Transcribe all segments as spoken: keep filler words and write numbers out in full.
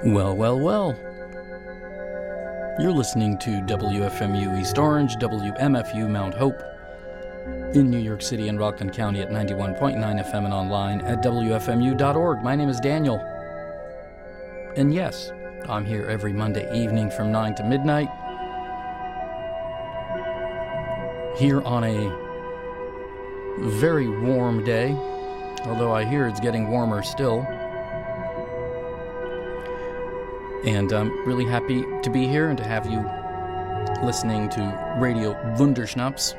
Well, well, well. You're listening to W F M U East Orange, W M F U Mount Hope, in New York City and Rockland County at ninety-one point nine F M and online at W F M U dot org. My name is Daniel. And yes, I'm here every Monday evening from nine to midnight, here on a very warm day, although I hear it's getting warmer still. And I'm really happy to be here and to have you listening to Radio Wunderschnaps.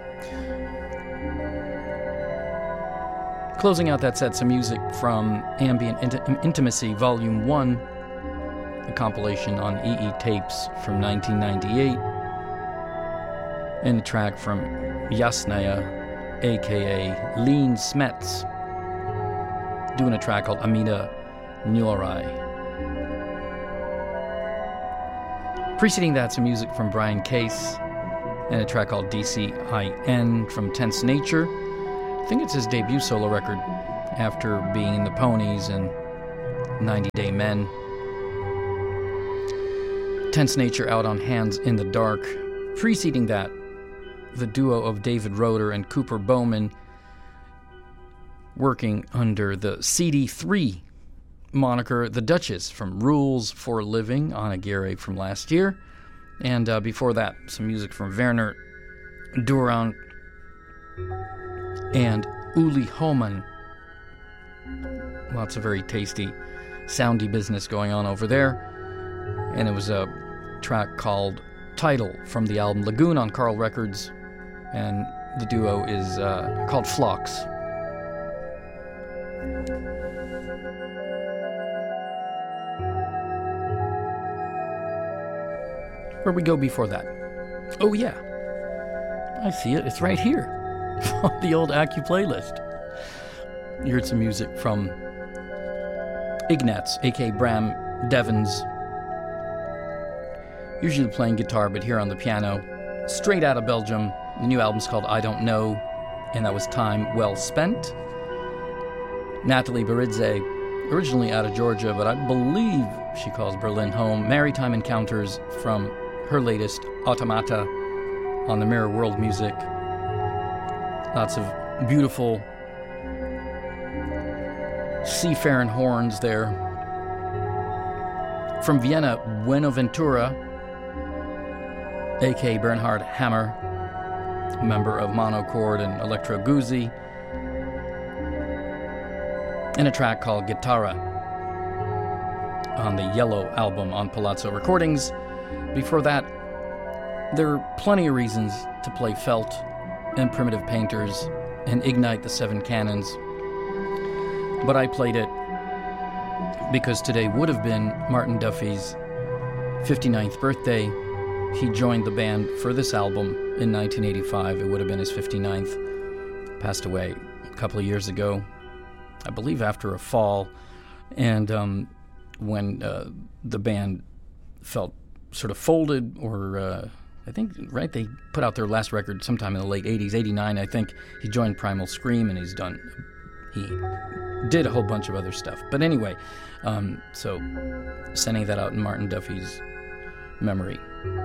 Closing out that set, some music from Ambient Int- Intimacy Volume one, a compilation on E E Tapes from nineteen ninety-eight, and a track from Yasnaya, a k a. Lean Smets, doing a track called Amina Nyorai. Preceding that, some music from Brian Case and a track called D C I N from Tense Nature. I think it's his debut solo record after being in the Ponies and ninety Day Men. Tense Nature out on Hands in the Dark. Preceding that, the duo of David Roeder and Cooper Bowman, working under the C D three moniker, The Duchess, from Rules for Living on Aguirre from last year. And uh, before that, some music from Werner Duran and Uli Homan. Lots of very tasty, soundy business going on over there. And it was a track called Title from the album Lagoon on Carl Records. And the duo is uh, called Phlox. Where we go before that? Oh yeah, I see it. It's right here on the old Acu playlist. You heard some music from Ignatz, aka Bram Devens, usually playing guitar, but here on the piano. Straight out of Belgium. The new album's called I Don't Know, and that was Time Well Spent. Natalie Baridze, originally out of Georgia, but I believe she calls Berlin home. Maritime Encounters from her latest, Automata, on the Mirror World Music. Lots of beautiful seafaring horns there. From Vienna, Buenaventura, a k a. Bernhard Hammer, member of Monochord and Electro Guzzi, and a track called Guitarra on the Yellow album on Palazzo Recordings. Before that, there are plenty of reasons to play Felt and Primitive Painters and Ignite the Seven Cannons, but I played it because today would have been Martin Duffy's fifty-ninth birthday. He joined the band for this album in nineteen eighty-five. It would have been his fifty-ninth. Passed away a couple of years ago, I believe after a fall, and um, when uh, the band felt sort of folded, or uh, I think, right, they put out their last record sometime in the late eighties, eighty-nine, I think. He joined Primal Scream, and he's done, he did a whole bunch of other stuff. But anyway, um, so sending that out in Martin Duffy's memory.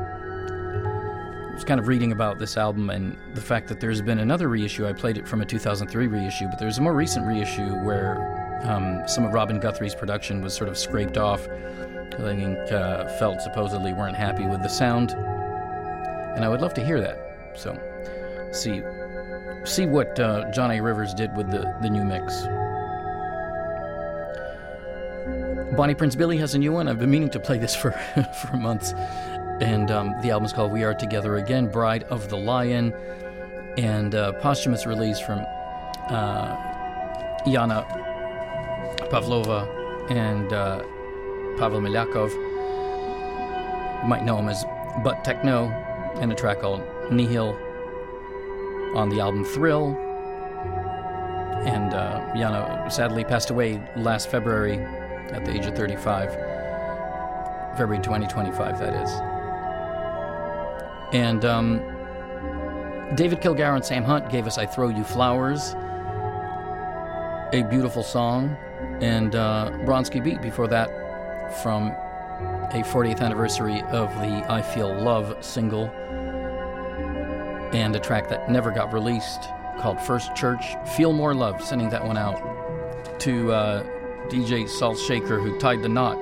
I was kind of reading about this album and the fact that there's been another reissue. I played it from a two thousand three reissue, but there's a more recent reissue where um, some of Robin Guthrie's production was sort of scraped off. I think uh, Felt supposedly weren't happy with the sound, and I would love to hear that. So, see, see what uh, John A. Rivers did with the, the new mix. Bonnie Prince Billy has a new one. I've been meaning to play this for for months, and um, the album's called We Are Together Again, Bride of the Lion, and uh, posthumous release from uh, Yana Pavlova and uh, Pavel Milyakov. You might know him as Butt Techno, and a track called Nihil on the album Thrill. And uh, Yana sadly passed away last February at the age of thirty-five. February twenty twenty-five, that is. And um, David Kilgar and Sam Hunt gave us I Throw You Flowers, a beautiful song, and uh, Bronski Beat before that from a fortieth anniversary of the I Feel Love single, and a track that never got released called First Church, Feel More Love, sending that one out to uh, D J Salt Shaker, who tied the knot.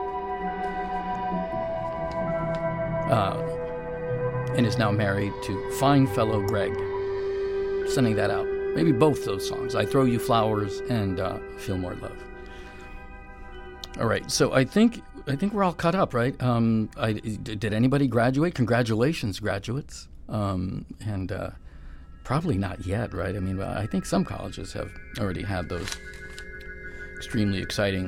Uh, and is now married to fine fellow Greg. Sending that out. Maybe both those songs. I Throw You Flowers and uh, Feel More Love. All right, so I think I think we're all caught up, right? Um, I, did anybody graduate? Congratulations, graduates. Um, and uh, probably not yet, right? I mean, I think some colleges have already had those extremely exciting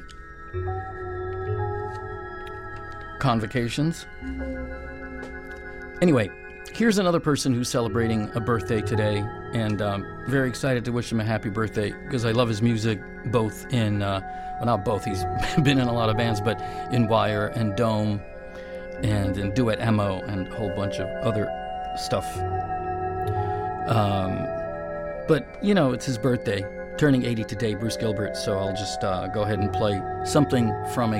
convocations. Anyway, here's another person who's celebrating a birthday today, and um, very excited to wish him a happy birthday because I love his music, both in, uh, well, not both, he's been in a lot of bands, but in Wire and Dome and in Duet Emo and a whole bunch of other stuff. Um, but, you know, it's his birthday, turning eighty today, Bruce Gilbert, so I'll just uh, go ahead and play something from a